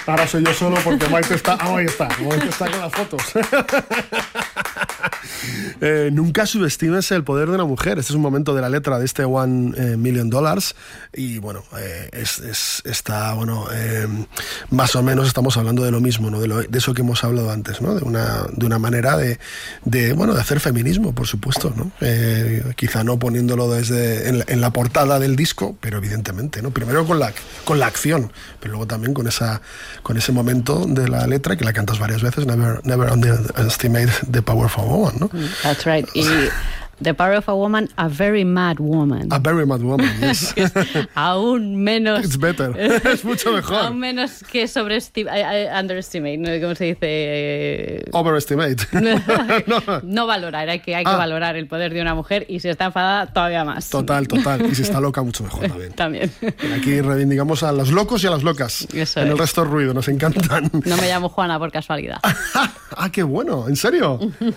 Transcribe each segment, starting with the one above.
Ahora soy yo solo porque Maite está... ahí está, Maite está con las fotos. Nunca subestimes el poder de una mujer. Este es un momento de la letra de este $1 Million. Y bueno, está, bueno, más o menos estamos hablando de lo mismo, ¿no? De eso que hemos hablado antes, ¿no? De una manera de hacer feminismo, por supuesto, ¿no? Quizá no poniéndolo en la portada del disco, pero evidentemente, ¿no? Primero con la acción, pero luego también con ese momento de la letra que la cantas varias veces, never underestimate the power of a woman, ¿no? That's right. Y the power of a woman, a very mad woman. A very mad woman, yes. Aún menos... It's better. Es mucho mejor. Aún menos que underestimate, ¿no? ¿Cómo se dice? Overestimate. No valorar, hay que valorar el poder de una mujer, y si está enfadada, todavía más. Total. Y si está loca, mucho mejor también. También. Y aquí reivindicamos a los locos y a las locas. Eso en es. El resto ruido, nos encantan. No me llamo Juana por casualidad. Qué bueno, ¿en serio?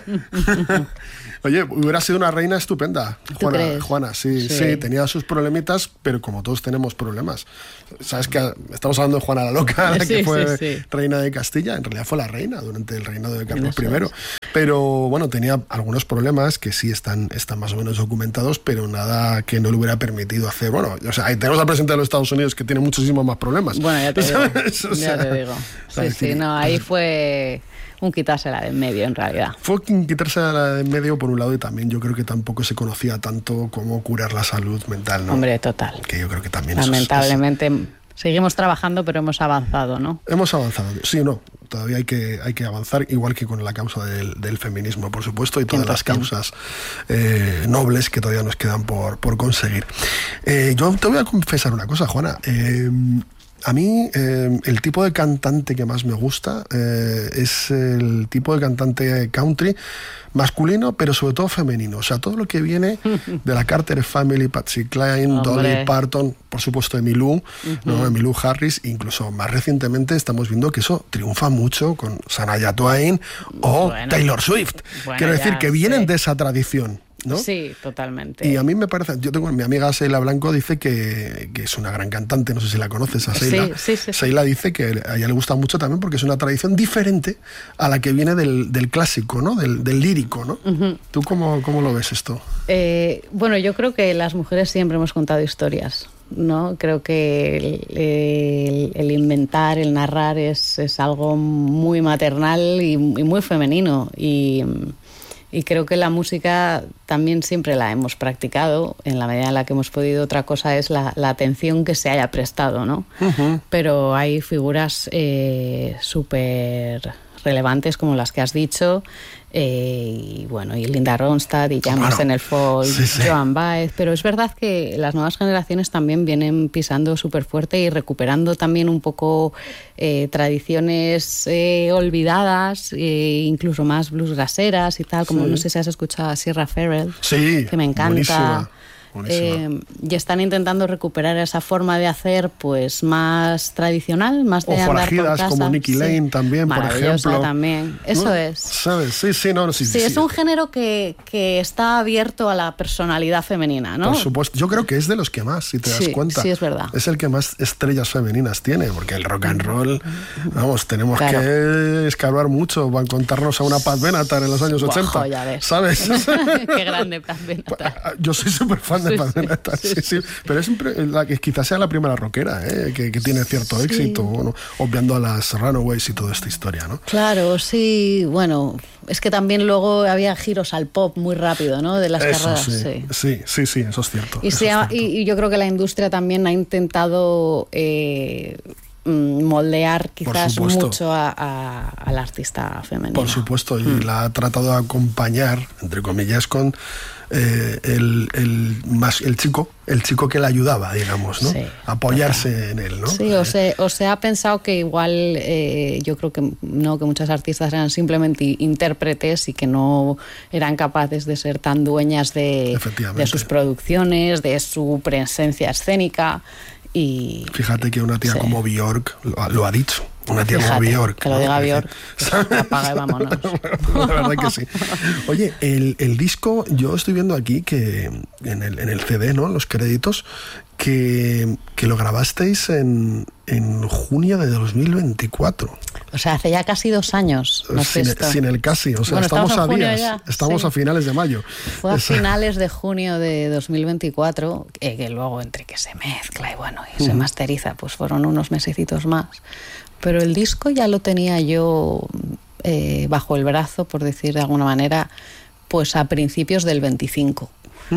Oye, hubiera sido una reina estupenda, Juana, sí, tenía sus problemitas, pero como todos tenemos problemas. Sabes que estamos hablando de Juana la Loca, la que fue reina de Castilla, en realidad fue la reina durante el reinado de Carlos I. Pero bueno, tenía algunos problemas que sí están más o menos documentados, pero nada que no le hubiera permitido hacer. Bueno, o sea, ahí tenemos al presidente de los Estados Unidos que tiene muchísimos más problemas. Bueno, ya te digo. O sea, ya te digo. Sí, no, ahí fue un quitársela de en medio, en realidad. Fue quitársela de en medio por un lado, y también yo creo que tampoco se conocía tanto cómo curar la salud mental, ¿no? Hombre, total. Que yo creo que también lamentablemente seguimos trabajando, pero hemos avanzado, ¿no? Hemos avanzado, sí, no. Todavía hay que avanzar, igual que con la causa del feminismo, por supuesto, y todas las causas nobles que todavía nos quedan por conseguir. Yo te voy a confesar una cosa, Juana. A mí el tipo de cantante que más me gusta es el tipo de cantante country masculino, pero sobre todo femenino. O sea, todo lo que viene de la Carter Family, Patsy Cline, Dolly Parton, por supuesto Emmylou, ¿no? Emmylou Harris, incluso más recientemente estamos viendo que eso triunfa mucho con Shania Twain o Taylor Swift. Quiero decir que vienen de esa tradición, ¿no? Sí, totalmente. Y a mí me parece, yo tengo mi amiga Seila Blanco, dice que es una gran cantante, no sé si la conoces a Seila. Sí. Seila dice que a ella le gusta mucho también porque es una tradición diferente a la que viene del clásico, ¿no? Del lírico, ¿no? Uh-huh. ¿Tú cómo lo ves esto? Bueno, yo creo que las mujeres siempre hemos contado historias, ¿no? Creo que el inventar, el narrar es algo muy maternal y muy femenino, y creo que la música también siempre la hemos practicado en la medida en la que hemos podido. Otra cosa es la atención que se haya prestado, ¿no? Uh-huh. Pero hay figuras súper relevantes como las que has dicho, y bueno, y Linda Ronstadt y Jan Marstenelfold, Joan Baez, pero es verdad que las nuevas generaciones también vienen pisando súper fuerte y recuperando también un poco tradiciones olvidadas, incluso más bluesgraseras y tal, como no sé si has escuchado a Sierra Ferrell, que me encanta. Buenísima. Y están intentando recuperar esa forma de hacer, pues más tradicional, más de andar por casa. Como Nicky Lane también, por ejemplo. También, eso ¿no? es. ¿Sabes? Sí, es un género que está abierto a la personalidad femenina, ¿no? Por supuesto, yo creo que es de los que más, si te das cuenta. Sí, es verdad. Es el que más estrellas femeninas tiene, porque el rock and roll, vamos, tenemos que escarbar mucho para encontrarnos a una Pat Benatar en los años 80. Ya ves. ¿Sabes? Qué grande Pat Benatar. Yo soy súper fan de Pat Benatar, sí. Pero es quizás sea la primera rockera que tiene cierto éxito, ¿no? Obviando a las Runaways y toda esta historia, ¿no? Claro, sí, bueno, es que también luego había giros al pop muy rápido, ¿no? De las carreras. Sí, eso es cierto. Y yo creo que la industria también ha intentado moldear quizás mucho a la artista femenina. Por supuesto, y la ha tratado de acompañar, entre comillas, con el chico que la ayudaba, digamos, ¿no? Apoyarse en él, ¿no? Sí, o se ha pensado que igual yo creo que no, que muchas artistas eran simplemente intérpretes y que no eran capaces de ser tan dueñas de sus producciones, de su presencia escénica. Y fíjate que una tía como Björk lo ha dicho. Una tía como Björk. Que lo diga Björk. Apaga y vámonos. La verdad que sí. Oye, el disco, yo estoy viendo aquí que en el CD, ¿no? Los créditos, que lo grabasteis en junio de 2024. O sea, hace ya casi 2 años. Sin el casi, o sea, bueno, estamos a días, estamos a finales de mayo. Fue a finales de junio de 2024, que luego entre que se mezcla y bueno, y se masteriza, pues fueron unos mesecitos más. Pero el disco ya lo tenía yo bajo el brazo, por decir de alguna manera, pues a principios del 25.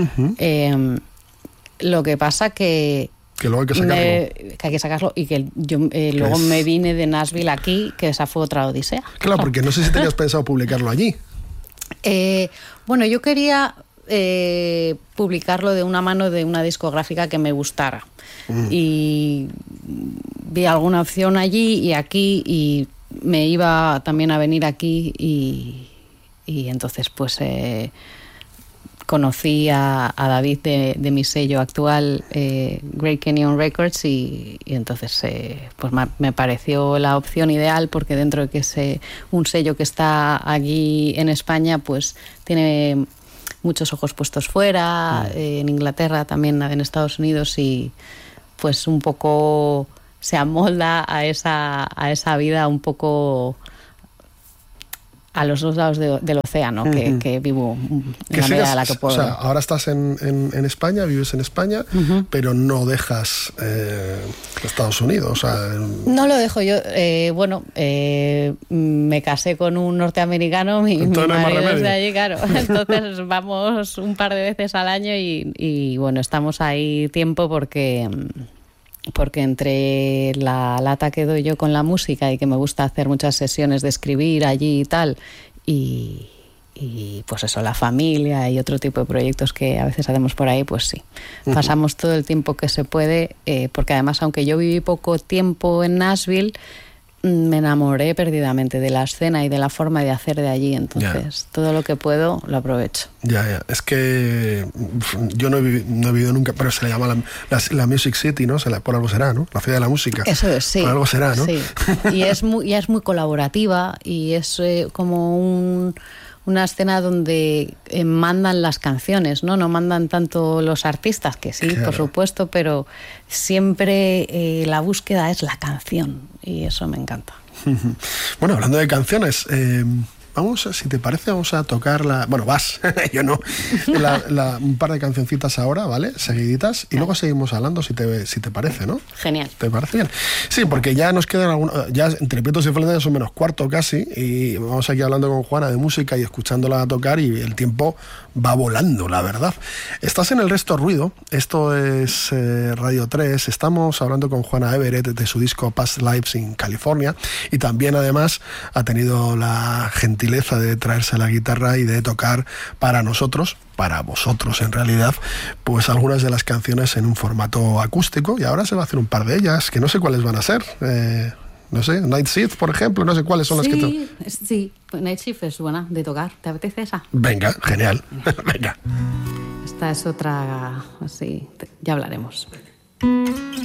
Lo que pasa que luego hay que sacarlo. Que hay que sacarlo y que yo luego me vine de Nashville aquí, que esa fue otra odisea. Claro, porque no sé si tenías pensado publicarlo allí. Bueno, yo quería publicarlo de una mano de una discográfica que me gustara. Y vi alguna opción allí y aquí, y me iba también a venir aquí y entonces pues conocí a David de mi sello actual, Great Canyon Records, y entonces pues me pareció la opción ideal, porque dentro de que es un sello que está aquí en España, pues tiene muchos ojos puestos fuera, en Inglaterra, también en Estados Unidos, y pues un poco se amolda a esa vida un poco a los 2 lados del océano que vivo en la medida a la que puedo. O sea, ahora estás en España, vives en España, pero no dejas Estados Unidos. O sea, no lo dejo yo. Me casé con un norteamericano, mi marido es de allí, claro. Entonces vamos un par de veces al año y bueno, estamos ahí tiempo porque entre la lata que doy yo con la música y que me gusta hacer muchas sesiones de escribir allí y tal, y pues eso, la familia y otro tipo de proyectos que a veces hacemos por ahí, pues sí, pasamos todo el tiempo que se puede, porque además, aunque yo viví poco tiempo en Nashville, me enamoré perdidamente de la escena y de la forma de hacer de allí, entonces todo lo que puedo lo aprovecho. Ya, es que yo no he vivido nunca, pero se le llama la Music City, ¿no? Por algo será, ¿no? La ciudad de la música. Eso es, sí. Por algo será, ¿no? Sí, y es muy colaborativa, y es como una escena donde mandan las canciones, ¿no? No mandan tanto los artistas, que sí, claro, por supuesto, pero siempre la búsqueda es la canción, y eso me encanta. Bueno, hablando de canciones, si te parece, vamos a tocar yo no, un par de cancioncitas ahora, ¿vale? Seguiditas, y luego seguimos hablando, si te parece, ¿no? Genial. ¿Te parece bien? Sí, porque ya nos quedan ya entre Prietos y Flandes son menos cuarto casi, y vamos aquí hablando con Juana de música y escuchándola tocar, y el tiempo va volando, la verdad. Estás en El Resto Ruido, esto es Radio 3, estamos hablando con Juana Everett de su disco Past Lives in California, y también además ha tenido la gentileza de traerse la guitarra y de tocar para nosotros, para vosotros en realidad, pues algunas de las canciones en un formato acústico, y ahora se va a hacer un par de ellas, que no sé cuáles van a ser. No sé, Night Shift, por ejemplo, no sé cuáles son las que... Sí, Night Shift es buena de tocar. ¿Te apetece esa? Venga, genial. Venga. Esta es otra, así, ya hablaremos.